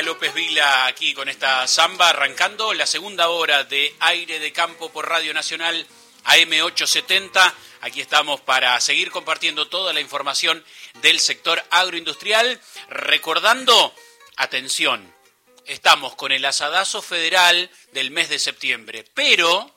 López Vila aquí con esta samba, arrancando la segunda hora de Aire de Campo por Radio Nacional AM870. Aquí estamos para seguir compartiendo toda la información del sector agroindustrial. Recordando, atención, estamos con el asadazo federal del mes de septiembre, pero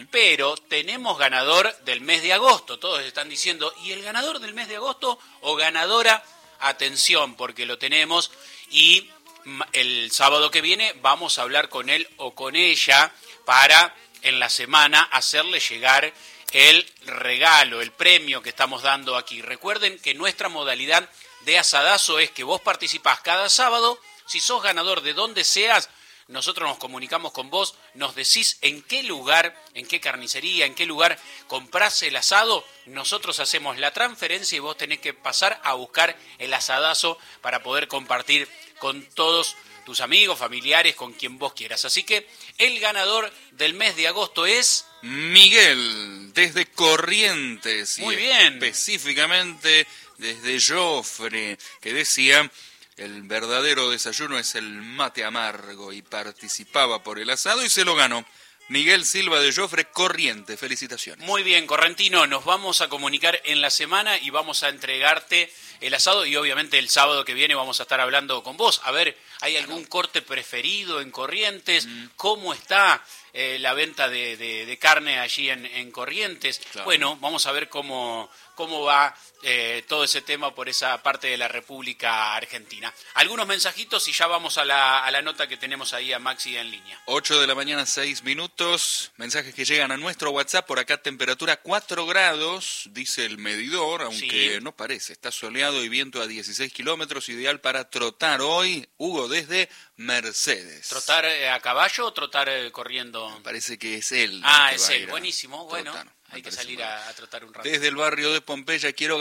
tenemos ganador del mes de agosto. Todos están diciendo, ¿y el ganador del mes de agosto o ganadora? Atención, porque lo tenemos y el sábado que viene vamos a hablar con él o con ella para en la semana hacerle llegar el regalo, el premio que estamos dando aquí. Recuerden que nuestra modalidad de asadazo es que vos participás cada sábado. Si sos ganador de donde seas, nosotros nos comunicamos con vos, nos decís en qué lugar, en qué carnicería, en qué lugar comprás el asado, nosotros hacemos la transferencia y vos tenés que pasar a buscar el asadazo para poder compartir con todos tus amigos, familiares, con quien vos quieras. Así que el ganador del mes de agosto es Miguel, desde Corrientes. Muy bien. Específicamente desde Jofre, que decía: el verdadero desayuno es el mate amargo, y participaba por el asado y se lo ganó. Miguel Silva de Jofre, Corrientes, felicitaciones. Muy bien, correntino, nos vamos a comunicar en la semana y vamos a entregarte el asado y obviamente el sábado que viene vamos a estar hablando con vos. A ver, ¿hay algún corte preferido en Corrientes? ¿Cómo está la venta de carne allí en Corrientes? Claro. Bueno, vamos a ver cómo va todo ese tema por esa parte de la República Argentina. Algunos mensajitos y ya vamos a la nota que tenemos ahí a Maxi en línea. 8 de la mañana, 6 minutos. Mensajes que llegan a nuestro WhatsApp. Por acá temperatura 4 grados, dice el medidor, aunque no parece. Está soleado y viento a 16 kilómetros, ideal para trotar hoy. Hugo, desde Mercedes. ¿Trotar a caballo o trotar corriendo? Parece que es él. Es él, buenísimo. Bueno, hay que salir a trotar un rato. Desde el barrio de Pompeya quiero